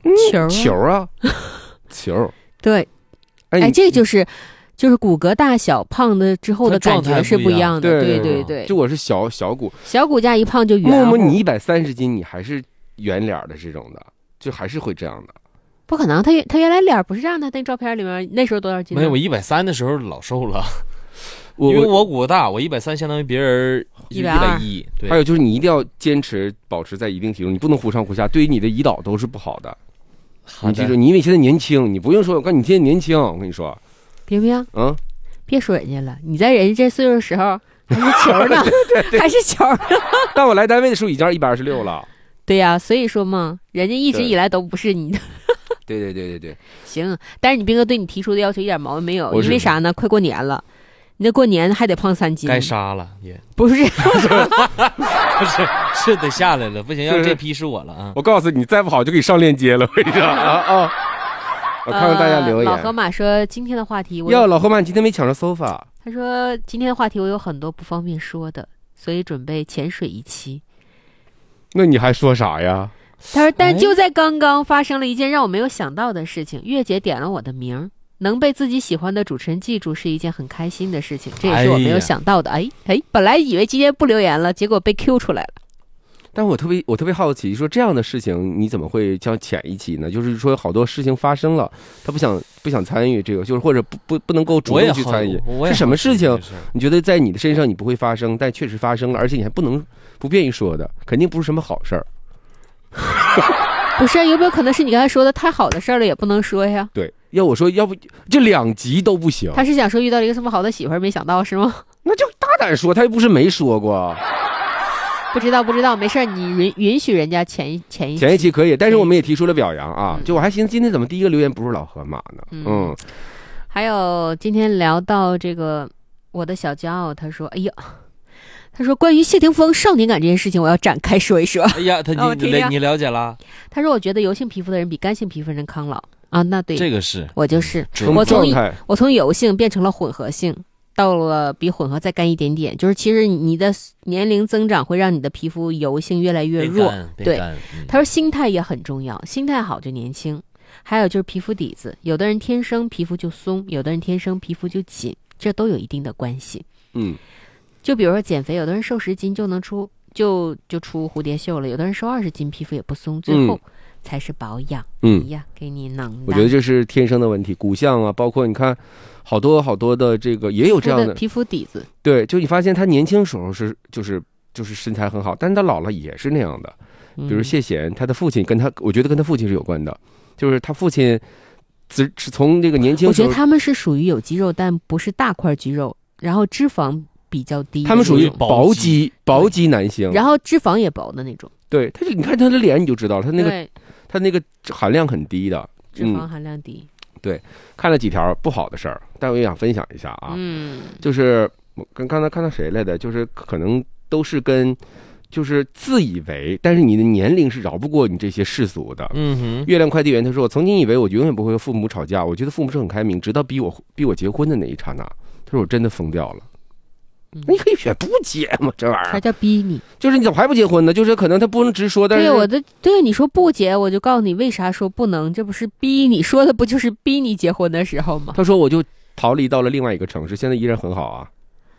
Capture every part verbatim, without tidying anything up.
球、啊、 球啊，球。 对，哎，哎这就是就是骨骼大小胖的之后的感觉是不一样的。 对对对 对, 对，就我是小小骨， 小骨架一胖就圆。 默默你一百三十斤，你还是圆脸的这种的，就还是会这样的。 不可能，他他原来脸不是这样的，那照片里面那时候多少斤？ 没有，我一百三的时候老瘦了。 我因为我骨大，我一百三相当于别人一百一。 还有就是你一定要坚持保持在一定体重，你不能忽上忽下，对于你的胰岛都是不好的。 好你记住，你因为现在年轻，你不用说，我告诉你现在年轻，我跟你说， 冰冰， 嗯， 别说人家了，你在人家这岁数的时候还是球呢， 对对对还是球呢。 但我来单位的时候已经一百二十六了。 对呀、啊，所以说嘛，人家一直以来都不是你的。 对对对对对， 行，但是你斌哥对你提出的要求一点毛病没有，因为啥呢？快过年了，你那过年还得胖三斤， 该杀了也不是， 不是是得下来了，不行，要这批是我了啊！ 我告诉你，再不好就给你上链接了，我跟你说啊啊！我看看大家留言。 呃、老河马说今天的话题我， 要老河马，你今天没抢着 sofa。 他说今天的话题我有很多不方便说的，所以准备潜水一期。 那你还说啥呀？ 他说，但就在刚刚发生了一件让我没有想到的事情，月姐点了我的名，能被自己喜欢的主持人记住是一件很开心的事情，这也是我没有想到的。哎哎，本来以为今天不留言了，结果被 Q 出来了。 但我特别我特别好奇，说这样的事情你怎么会叫潜一期呢？就是说好多事情发生了，他不想不想参与这个，就是或者不不不能够主动去参与，是什么事情？你觉得在你的身上你不会发生，但确实发生了，而且你还不能不便于说的，肯定不是什么好事儿。 不是，有没有可能是你刚才说的太好的事儿了也不能说呀？ 对，要我说，要不这两集都不行。 他是想说遇到了一个这么好的媳妇儿，没想到是吗？ 那就大胆说，他又不是没说过。 不知道不知道，没事，你允允许人家前一前一前一期可以，但是我们也提出了表扬啊。嗯、就我还寻思今天怎么第一个留言不是老河马呢？嗯，嗯还有今天聊到这个我的小骄傲，他说：“哎呀。”他说：“关于谢霆锋少年感这件事情，我要展开说一说。” 哎呀，他你、哦、你, 你了解了？ 他说：“我觉得油性皮肤的人比干性皮肤人抗老啊。”那对， 这个是我就是我从我从油性变成了混合性，到了比混合再干一点点。就是其实你的年龄增长会让你的皮肤油性越来越弱。对、嗯，他说心态也很重要，心态好就年轻。还有就是皮肤底子，有的人天生皮肤就松，有的人天生皮肤就紧，这都有一定的关系。 嗯。 就比如说减肥，有的人瘦十斤就能出就就出蝴蝶袖了，有的人瘦二十斤皮肤也不松，最后才是保养。 嗯呀，给你能。 我觉得这是天生的问题，骨相啊，包括你看好多好多的这个也有这样的皮肤底子。 对，就你发现他年轻时候是就是就是身材很好，但是他老了也是那样的。比如谢贤，他的父亲跟他，我觉得跟他父亲是有关的，就是他父亲只是从这个年轻时候， 我觉得他们是属于有肌肉，但不是大块肌肉，然后脂肪比较低， 他们属于薄肌薄肌男性， 然后脂肪也薄的那种。 对，他就你看他的脸你就知道了，他那个他那个含量很低的， 脂肪含量低。 嗯、对，看了几条不好的事儿，但我也想分享一下啊。 嗯， 就是我跟刚才看到谁来的，就是可能都是跟就是自以为，但是你的年龄是饶不过你这些世俗的。 嗯哼。 月亮快递员他说，我曾经以为我永远不会和父母吵架，我觉得父母是很开明，直到逼我逼我结婚的那一刹那。他说我真的疯掉了。那你可以选不结嘛，这玩意儿。 啥叫逼你？ 就是你怎么还不结婚呢？就是可能他不能直说，但是对我的对你说不结，我就告诉你为啥说不能，这不是逼你说的，不就是逼你结婚的时候吗？ 他说我就逃离到了另外一个城市，现在依然很好啊。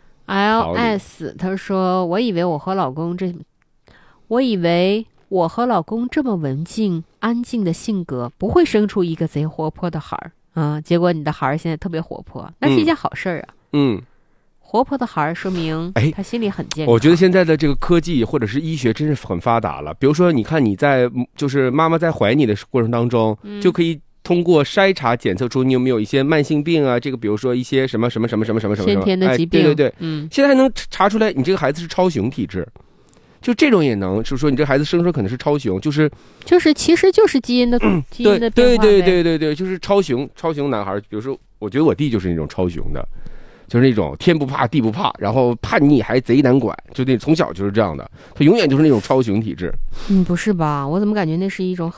L S 他说我以为我和老公这，我以为我和老公这么文静安静的性格不会生出一个贼活泼的孩儿啊，结果你的孩儿现在特别活泼，那是一件好事儿啊。 嗯。 活泼的孩儿说明哎，他心里很健康。 我觉得现在的这个科技或者是医学真是很发达了。比如说，你看你在就是妈妈在怀你的过程当中，嗯、就可以通过筛查检测出你有没有一些慢性病啊，这个比如说一些什么什么什么什么什么什么先天的疾病， 哎、对对对， 嗯， 现在还能查出来你这个孩子是超雄体质，就这种也能，就是说你这孩子生出可能是超雄，就是就是其实就是基因的、嗯、基因的变化呗。 对对对对对，就是超雄超雄男孩，比如说，我觉得我弟就是那种超雄的。就是那种天不怕地不怕，然后叛逆还贼难管，就那从小就是这样的，他永远就是那种超雄体质。 嗯，不是吧？我怎么感觉那是一种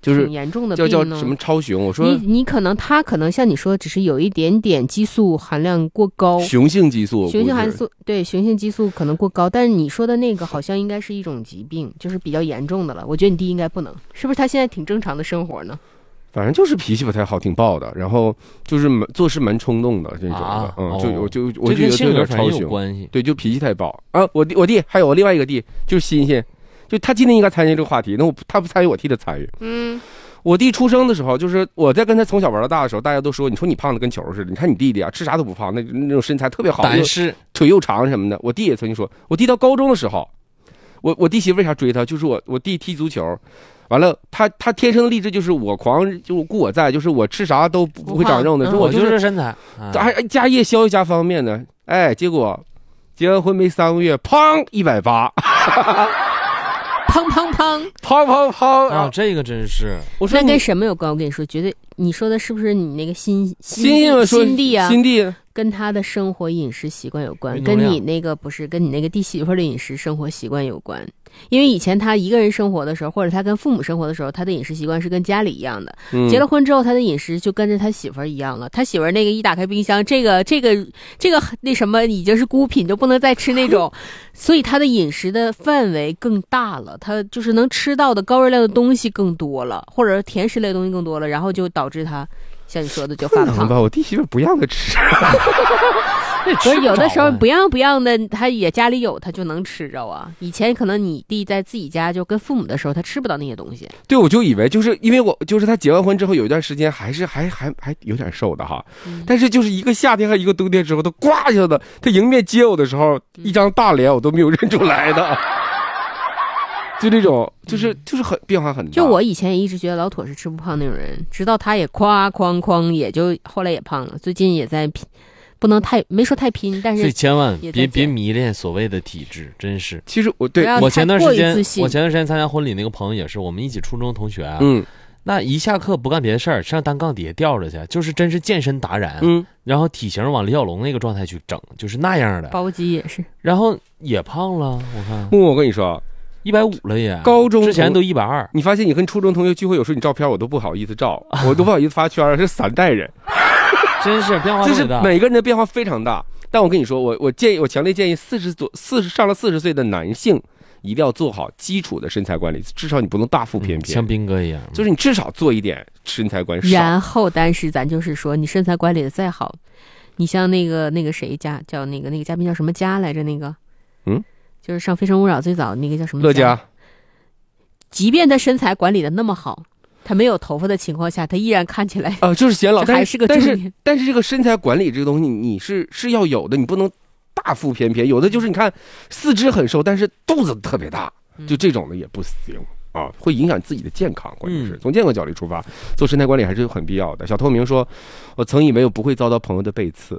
就是挺严重的病叫叫什么超雄。我说你你可能他可能像你说，只是有一点点激素含量过高， 雄性激素， 雄性激素对雄性激素可能过高，但是你说的那个好像应该是一种疾病，就是比较严重的了。我觉得你弟应该不能，是不是？他现在挺正常的生活呢？ 反正就是脾气不太好，挺暴的，然后就是做事蛮冲动的这种的， 啊、 嗯，就我就我觉得有点超雄关系， 对，就脾气太暴啊。我弟我弟还有我另外一个弟就是新鲜，就他今天应该参与这个话题，那我他不参与，我替他参与。 嗯， 我弟出生的时候，就是我在跟他从小玩到大的时候，大家都说，你说你胖的跟球似的，你看你弟弟啊，吃啥都不胖，那那种身材特别好， 但是腿又长什么的。我弟也曾经说，我弟到高中的时候，我我弟媳妇为啥追他，就是我我弟踢足球。完了，他他天生的励志就是我狂，就顾我在，就是我吃啥都不会长肉的，说、 嗯、 我就是身材， 还、嗯、加夜宵一家方便的，哎，结果结完婚没三个月，砰一百八， 砰砰砰砰砰砰啊！这个真是， 我说那跟什么有关？我跟你说，绝对你说的是不是你那个新新新弟啊？ 新弟跟他的生活饮食习惯有关，跟你那个不是跟你那个弟媳妇的饮食生活习惯有关。因为以前他一个人生活的时候，或者他跟父母生活的时候，他的饮食习惯是跟家里一样的。 嗯、 结了婚之后，他的饮食就跟着他媳妇儿一样了。他媳妇儿那个一打开冰箱，这个这个这个那什么已经是孤品，就不能再吃那种，所以他的饮食的范围更大了，他就是能吃到的高热量的东西更多了，或者甜食类的东西更多了，然后就导致他像你说的就发胖吧。我弟媳妇不让他吃。 不是有的时候不让不让的，他也家里有，他就能吃着啊。以前可能你弟在自己家就跟父母的时候，他吃不到那些东西。 对，我就以为就是因为我就是他结完婚之后有一段时间还是还还还有点瘦的哈，嗯、但是就是一个夏天和一个冬天之后，他呱一下子，他迎面接我的时候，嗯、一张大脸我都没有认出来的。就这种，就是就是很变化很大。 就我以前也一直觉得老妥是吃不胖那种人，直到他也夸哐哐，也就后来也胖了。最近也在拼。不能太没说太拼，但是所以千万别别迷恋所谓的体质，真是。 其实我对我前段时间我前段时间参加婚礼那个朋友也是，我们一起初中同学啊， 嗯， 那一下课不干别的事儿，上单杠底下吊着去，就是真是健身达人， 嗯， 然后体型往李小龙那个状态去整，就是那样的。 包肌也是， 然后也胖了，我看。 木木，我跟你说， 一百五了也。 高中之前都一百二。 你发现你跟初中同学聚会，有时候你照片我都不好意思照，我都不好意思发圈，是三代人。 真是变化就是每个人的变化非常大，但我跟你说，我我建议，我强烈建议四十多、四十上了四十岁的男性，一定要做好基础的身材管理，至少你不能大腹便便， 嗯、像斌哥一样， 就是你至少做一点身材管理。 然后，但是咱就是说，你身材管理的再好，你像那个那个谁家叫那个那个嘉宾叫什么家来着？那个， 嗯， 就是上《非诚勿扰》最早那个叫什么乐嘉， 即便他身材管理的那么好。他没有头发的情况下，他依然看起来啊、呃，就是显老， 还是个但是但是这个身材管理这个东西，你是是要有的，你不能大腹便便。有的就是你看四肢很瘦，但是肚子特别大，就这种的也不行啊，会影响自己的健康。关键是从健康角度出发，做身材管理还是很必要的。小透明说：“我曾以为我不会遭到朋友的背刺。”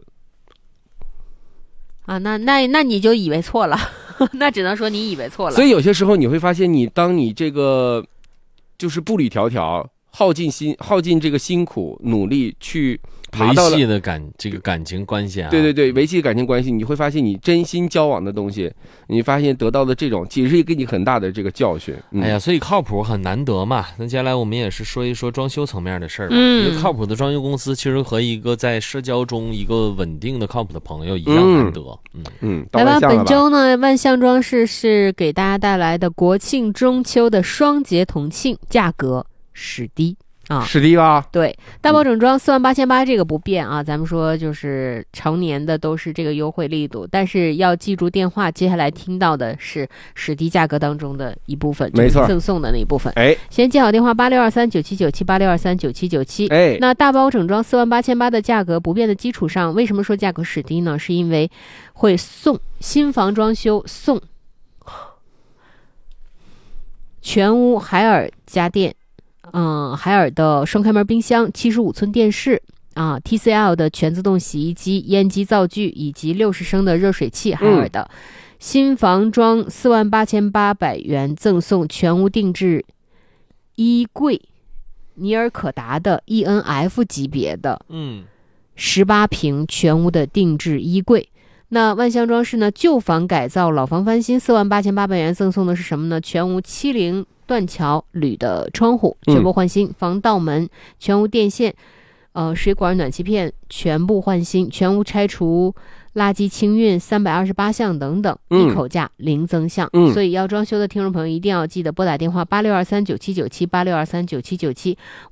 啊，那那那你就以为错了，那只能说你以为错了。 所以有些时候你会发现，你当你这个。就是步履迢迢，耗尽心，耗尽这个辛苦努力去爬到维系的感这个感情关系啊， 对对对，维系感情关系，你会发现你真心交往的东西，你发现得到的这种，其实也给你很大的这个教训。嗯、 哎呀，所以靠谱很难得嘛。那接下来我们也是说一说装修层面的事儿吧。 嗯， 一个靠谱的装修公司，其实和一个在社交中一个稳定的靠谱的朋友一样难得。嗯嗯， 来吧，本周呢，万象装饰是给大家带来的国庆中秋的双节同庆，价格史低。啊， 史低吧？ 对，大包整装四万八千八这个不变啊，咱们说就是常年的都是这个优惠力度，但是要记住电话，接下来听到的是史低价格当中的一部分， 没错， 就是赠送的那一部分。 哎， 先记好电话八六二三九七九七八六二三九七九七。 哎， 那大包整装四万八千八的价格不变的基础上，为什么说价格史低呢？是因为会送新房装修送全屋海尔家电。嗯，海尔的双开门冰箱、七十五寸电视啊 ，T C L 的全自动洗衣机、烟机灶具以及六十升的热水器，海尔的、嗯、新房装四万八千八百元赠送全屋定制衣柜，尼尔可达的 E N F 级别的， 嗯， 十八平全屋的定制衣柜。那万象装饰呢？旧房改造，老房翻新，四万八千八百元赠送的是什么呢？全屋七零断桥、铝的窗户全部换新，嗯、防盗门、全屋电线、呃水管、暖气片全部换新，全屋拆除垃圾清运三百二十八项等等， 嗯、 一口价零增项、 嗯。 所以要装修的听众朋友一定要记得拨打电话八六二三九七九七八六二三九七九七，